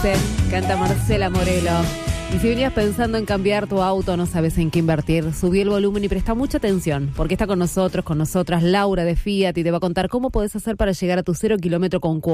dicen, canta Marcela Morelo. Y si venías pensando en cambiar tu auto, no sabes en qué invertir, subí el volumen y presta mucha atención, porque está con nosotras Laura de Fiat y te va a contar cómo podés hacer para llegar a tu 0 kilómetro con